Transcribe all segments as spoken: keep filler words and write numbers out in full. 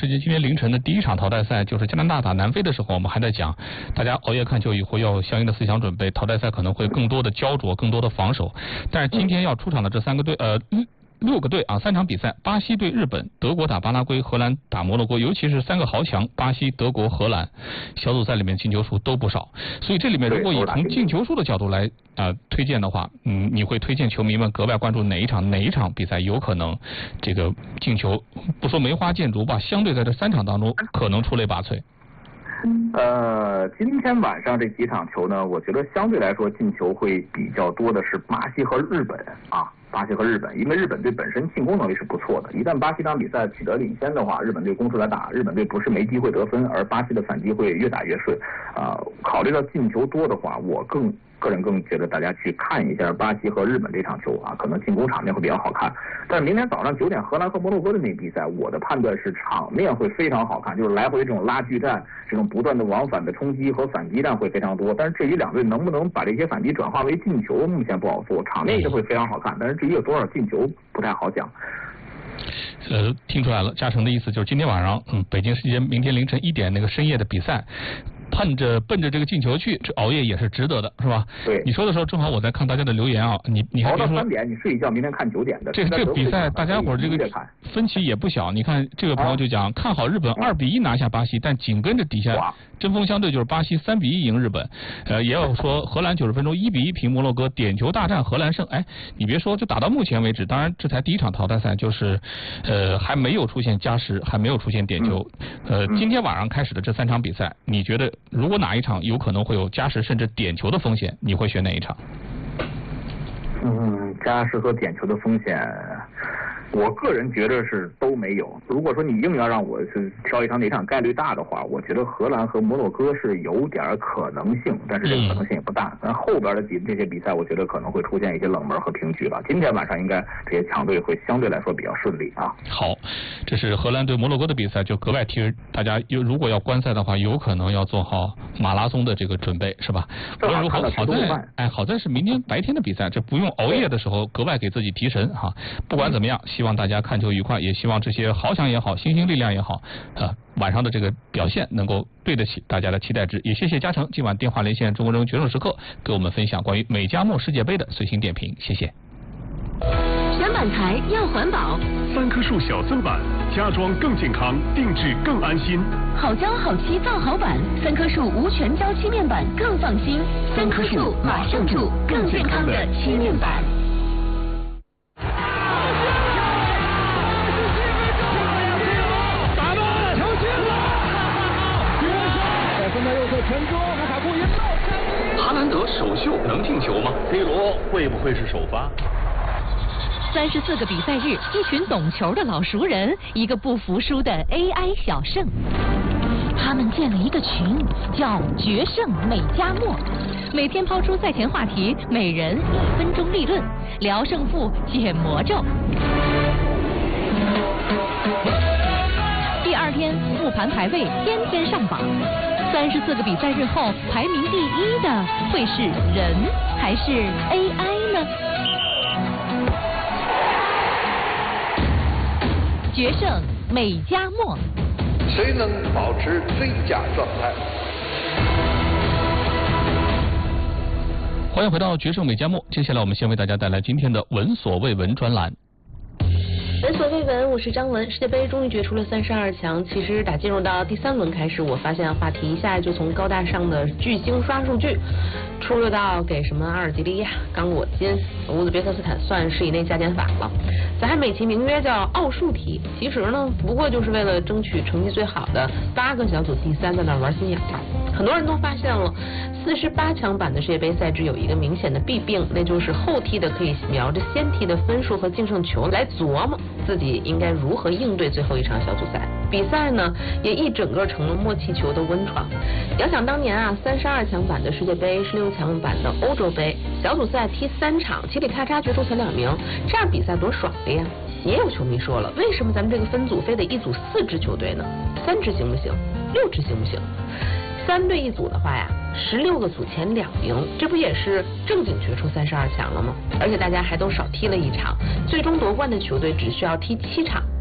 时间今天凌晨的第一场淘汰赛就是加拿大打南非的时候，我们还在讲，大家熬夜看球以后要有相应的思想准备，淘汰赛可能会更多的焦灼，更多的防守。但是今天要出场的这三个队，呃。六个队啊，三场比赛，巴西对日本，德国打巴拉圭，荷兰打摩洛哥，尤其是三个豪强，巴西、德国、荷兰，小组赛里面进球数都不少。所以这里面如果以从进球数的角度来啊、呃、推荐的话，嗯，你会推荐球迷们格外关注哪一场哪一场比赛有可能这个进球，不说梅花剑竹吧，相对在这三场当中可能出类拔萃。 呃，今天晚上这几场球呢，我觉得相对来说进球会比较多的是巴西和日本啊。巴西和日本，因为日本队本身进攻能力是不错的，一旦巴西这场比赛取得领先的话，日本队攻出来打，日本队不是没机会得分，而巴西的反击会越打越顺。啊、呃，考虑到进球多的话，我更个人更觉得大家去看一下巴西和日本这场球啊，可能进攻场面会比较好看。但是明天早上九点荷兰和摩洛哥的那比赛，我的判断是场面会非常好看，就是来回这种拉锯战，这种不断的往返的冲击和反击战会非常多。但是至于两队能不能把这些反击转化为进球，目前不好说，场面也会非常好看，但是至于有多少进球不太好讲。 呃，听出来了，嘉诚的意思就是今天晚上，嗯，北京时间明天凌晨一点那个深夜的比赛。奔着奔着这个进球去，这熬夜也是值得的，是吧？ 对。 你说的时候，正好我在看大家的留言啊，你你还熬到三点，你睡一觉，明天看九点的。 这这个比赛，大家伙这个分歧也不小。你看这个朋友就讲，看好日本二比一拿下巴西，但紧跟着底下针锋相对就是巴西三比一赢日本。呃，也有说荷兰九十分钟一比一平摩洛哥，点球大战荷兰胜。哎，你别说，就打到目前为止，当然这才第一场淘汰赛，就是呃还没有出现加时，还没有出现点球。呃，今天晚上开始的这三场比赛，你觉得？如果哪一场有可能会有加时甚至点球的风险，你会选哪一场？ 嗯，加时和点球的风险，我个人觉得是都没有。如果说你硬要让我是挑一场哪场概率大的话，我觉得荷兰和摩洛哥是有点可能性，但是这个可能性也不大。但后边的几这些比赛，我觉得可能会出现一些冷门和平局吧。今天晚上应该这些强队会相对来说比较顺利啊。 好，这是荷兰对摩洛哥的比赛，就格外提大家有如果要观赛的话，有可能要做好马拉松的这个准备，是吧？无论如何，好在哎，好在是明天白天的比赛，这不用熬夜的时候格外给自己提神哈。不管怎么样，希望大家看球愉快，也希望这些豪强也好，新兴力量也好，呃，晚上的这个表现能够对得起大家的期待值。也谢谢嘉诚今晚电话连线中国人决胜时刻，给我们分享关于美加墨世界杯的最新点评，谢谢。 选板材要环保， 三棵树小色板，家装更健康，定制更安心。 好胶好漆造好板，三棵树无全胶漆面板更放心。三棵树马上住更健康的漆面板。 打断，球进了！绝杀！在分的右侧前桌，卢卡库一倒。 哈兰德首秀能进球吗 ？C 罗会不会是首发？ 三十四个比赛日，一群懂球的老熟人，一个不服输的 A I 小胜。他们建了一个群，叫“决胜美加墨”，每天抛出赛前话题，每人一分钟立论，聊胜负，解魔咒。第二天复盘排位，天天上榜。三十四个比赛日后，排名第一的会是人还是 A I 呢？决胜美加墨， 谁能保持最佳状态？ 欢迎回到决胜美加墨，接下来我们先为大家带来今天的闻所未闻专栏。 闻所未闻，我是张文。世界杯终于决出了三十二强。其实打进入到第三轮开始，我发现话题一下就从高大上的巨星刷数据，出溜到给什么阿尔及利亚、刚果金、乌兹别克斯坦算是以内加减法了。咱还美其名曰叫奥数题，其实呢不过就是为了争取成绩最好的八个小组第三在那玩心眼儿。很多人都发现了，四十八强版的世界杯赛制有一个明显的弊病，那就是后踢的可以瞄着先踢的分数和净胜球来琢磨自己应该如何应对最后一场小组赛。比赛呢也一整个成了默契球的温床。遥想当年啊，三十二强版的世界杯、十六强版的欧洲杯，小组赛踢三场，嘁里咔嚓决出前两名，这样比赛多爽的呀！也有球迷说了，为什么咱们这个分组非得一组四支球队呢？三支行不行？六支行不行？三队一组的话呀，十六个组前两名，这不也是正经决出三十二强了吗？而且大家还都少踢了一场，最终夺冠的球队只需要踢七场，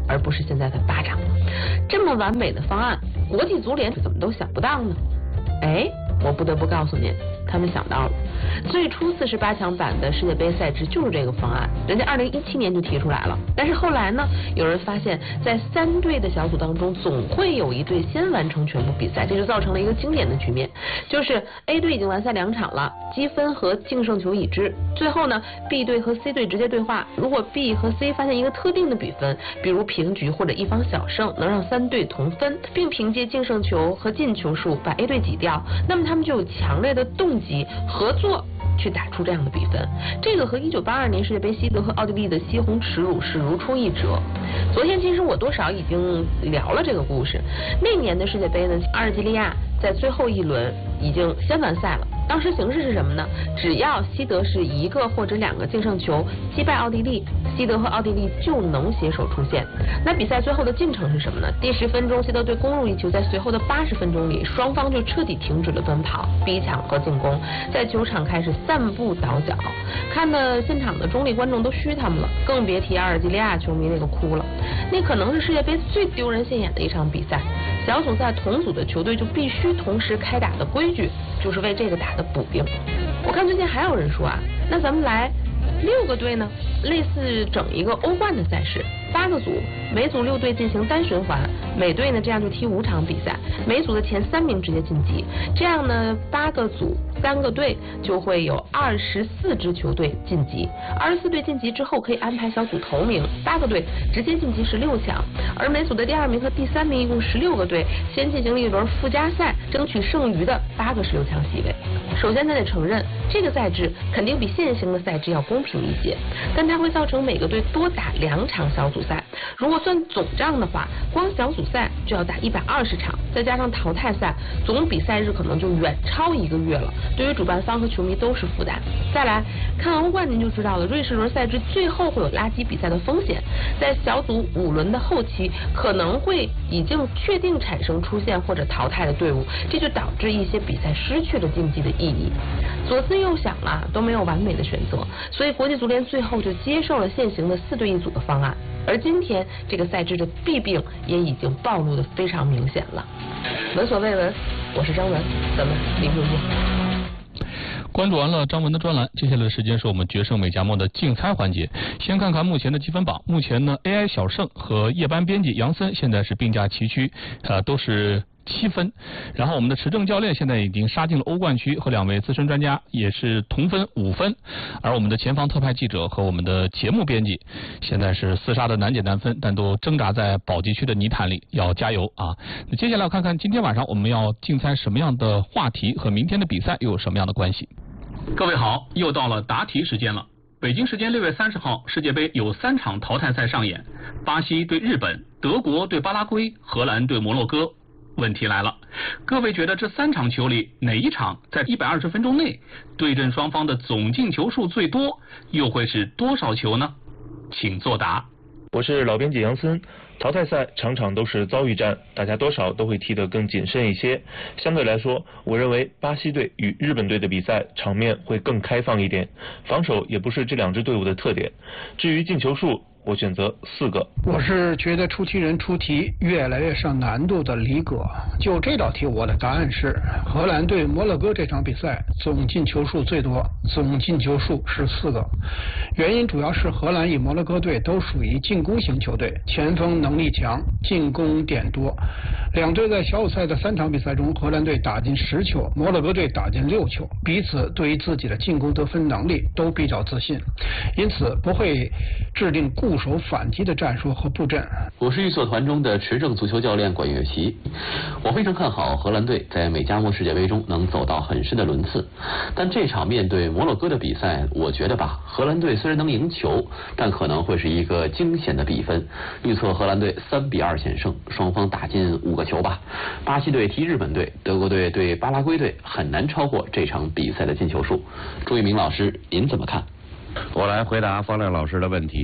而不是现在的八场。这么完美的方案，国际足联怎么都想不到呢？哎，我不得不告诉您，他们想到了。最初四十八强版的世界杯赛制就是这个方案，人家二零一七年就提出来了。但是后来呢，有人发现，在三队的小组当中，总会有一队先完成全部比赛，这就造成了一个经典的局面，就是 A 队已经完赛两场了，积分和净胜球已知。最后呢 ，B 队和 C 队直接对话，如果 B 和 C 发现一个特定的比分，比如平局或者一方小胜，能让三队同分，并凭借净胜球和进球数把 A 队挤掉，那么他们就有强烈的动机合作去打出这样的比分。这个和一九八二年世界杯西德和奥地利的西红耻辱是如出一辙。昨天其实我多少已经聊了这个故事。那年的世界杯呢，阿尔及利亚在最后一轮已经先完赛了。当时形势是什么呢？只要西德是一个或者两个净胜球击败奥地利，西德和奥地利就能携手出线。那比赛最后的进程是什么呢？第十分钟，西德队攻入一球，在随后的八十分钟里，双方就彻底停止了奔跑、逼抢和进攻，在球场开始散步倒脚，看的现场的中立观众都嘘他们了，更别提阿尔及利亚球迷那个哭了。那可能是世界杯最丢人现眼的一场比赛。小组赛同组的球队就必须同时开打的规矩，就是为这个打的补丁。我看最近还有人说啊，那咱们来六个队呢，类似整一个欧冠的赛事，八个组，每组六队进行单循环，每队呢这样就踢五场比赛，每组的前三名直接晋级，这样呢八个组三个队就会有二十四支球队晋级，二十四队晋级之后可以安排小组头名，八个队直接晋级十六强，而每组的第二名和第三名一共十六个队先进行了一轮附加赛，争取剩余的八个十六强席位。首先咱得承认，这个赛制肯定比现行的赛制要公平一些，但它会造成每个队多打两场小组赛。如果算总账的话，光小组赛就要打一百二十场，再加上淘汰赛，总比赛日可能就远超一个月了，对于主办方和球迷都是负担。再来看欧冠您就知道了，瑞士轮赛制最后会有垃圾比赛的风险，在小组五轮的后期可能会已经确定产生出线或者淘汰的队伍，这就导致一些比赛失去了竞技的意义。左思右想了，都没有完美的选择，所以国际足联最后就接受了现行的四队一组的方案。而今天这个赛制的弊病也已经暴露的非常明显了。闻所未闻，我是张文，咱们明天见。 关注完了张文的专栏，接下来的时间是我们决胜美加墨的竞猜环节。先看看目前的积分榜，目前呢 A I 小胜和夜班编辑杨森现在是并驾齐驱，呃都是七分，然后我们的持正教练现在已经杀进了欧冠区，和两位资深专家也是同分五分，而我们的前方特派记者和我们的节目编辑现在是厮杀的难解难分，但都挣扎在保级区的泥潭里，要加油啊！那接下来要看看今天晚上我们要竞猜什么样的话题和明天的比赛又有什么样的关系。 各位好，又到了答题时间了。北京时间六月三十号，世界杯有三场淘汰赛上演，巴西对日本，德国对巴拉圭，荷兰对摩洛哥。问题来了，各位觉得这三场球里哪一场在一百二十分钟内对阵双方的总进球数最多，又会是多少球呢？请作答。 我是老编辑杨森。淘汰赛场场都是遭遇战，大家多少都会踢得更谨慎一些。相对来说，我认为巴西队与日本队的比赛场面会更开放一点，防守也不是这两支队伍的特点。至于进球数，我选择四个。 我是觉得出题人出题越来越上难度的李葛。就这道题，我的答案是荷兰对摩洛哥这场比赛总进球数最多，总进球数是四个。原因主要是荷兰与摩洛哥队都属于进攻型球队，前锋能力强，进攻点多。两队在小组赛的三场比赛中，荷兰队打进十球，摩洛哥队打进六球，彼此对于自己的进攻得分能力都比较自信，因此不会制定固守反击的战术和布阵。 我是预测团中的持正足球教练管乐琪，我非常看好荷兰队在美加墨世界杯中能走到很深的轮次，但这场面对摩洛哥的比赛，我觉得吧，荷兰队虽然能赢球，但可能会是一个惊险的比分，预测荷兰队三比二险胜，双方打进五个球吧。巴西队踢日本队，德国队对巴拉圭队，很难超过这场比赛的进球数。朱一鸣老师，您怎么看？ 我来回答方亮老师的问题。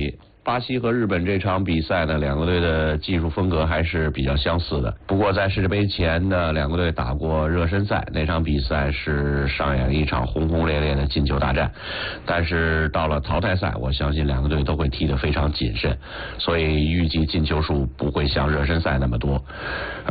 巴西和日本这场比赛呢，两个队的技术风格还是比较相似的。不过在世界杯前呢，两个队打过热身赛，那场比赛是上演了一场轰轰烈烈的进球大战。但是到了淘汰赛，我相信两个队都会踢得非常谨慎，所以预计进球数不会像热身赛那么多。而